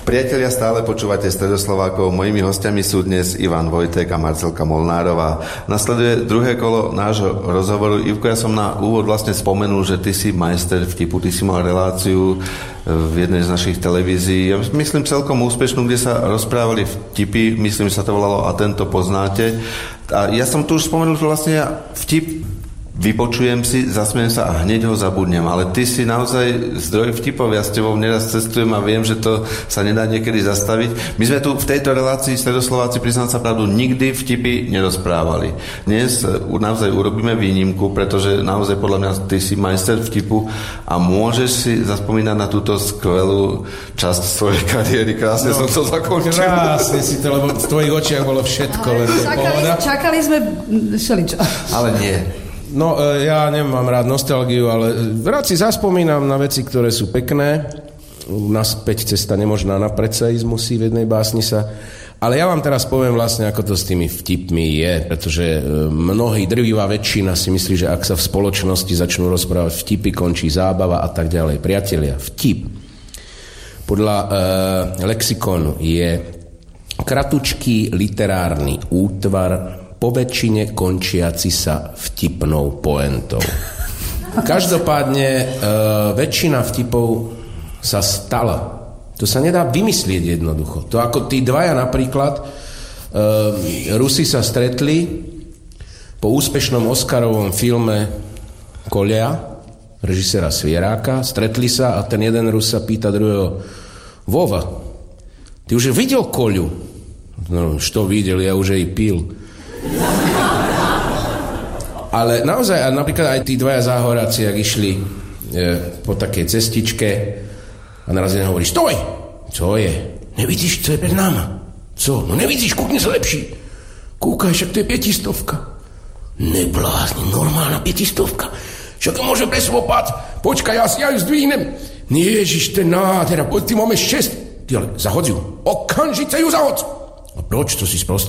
Priatelia, stále počúvate Stredoslovákov. Mojimi hostiami sú dnes Ivan Vojtek a Marcelka Molnárová. Nasleduje druhé kolo nášho rozhovoru. Ivko, ja som na úvod vlastne spomenul, že ty si majster vtipu, ty si mal reláciu v jednej z našich televízií. Ja myslím celkom úspešnú, kde sa rozprávali vtipy, myslím, že sa to volalo A tento poznáte. A ja som tu už spomenul, že vlastne vtip vypočujem si, zasmiem sa a hneď ho zabudnem, ale ty si naozaj zdroj vtipov, ja s tebou neraz cestujem a viem, že to sa nedá niekedy zastaviť. My sme tu v tejto relácii Stredoslováci, priznám sa pravdu, nikdy vtipy nerozprávali. Dnes naozaj urobíme výnimku, pretože naozaj podľa mňa ty si majster vtipu a môžeš si zaspomínať na túto skvelú časť svojej kariéry. Krásne som to zakončil. Krásne si to, lebo v tvojich očiach bolo všetko. Čakali sme všeličo. Ale nie. No, ja nemám rád nostalgiu, ale rád si zaspomínam na veci, ktoré sú pekné. Naspäť cesta nemožná, napred sa ísť musí, v jednej básni sa. Ale ja vám teraz poviem vlastne, ako to s tými vtipmi je, pretože mnohí, drvivá väčšina si myslí, že ak sa v spoločnosti začnú rozprávať vtipy, končí zábava a tak ďalej. Priatelia, vtip podľa lexikonu je kratučký literárny útvar, po väčšine končiaci sa vtipnou poentou. Každopádne väčšina vtipov sa stala. To sa nedá vymyslieť jednoducho. To ako tí dvaja napríklad, Rusi sa stretli po úspešnom Oscarovom filme Koľa, režiséra Svieráka, stretli sa a ten jeden Rus sa pýta druhého: Vova, ty už videl Koľu? No, što videl, ja už jej pil. Ale naozaj, napríklad aj tí dvaja záhoráci, ak išli po takej cestičke a naraz jeden hovorí: Stoj! Co je? Nevidíš, co je pred náma? Co? No nevidíš, kúkni sa lepší. Kúkaj, však to je 500. Neblázni, normálna 500. Však to môže presvopať. Počkaj, ja ju zdvihnem. Ježiš, ten nádhera, poď, ty máme 6. Ty ale zahodz ju. Okamžite ju zahodz. A proč, to si sprostý?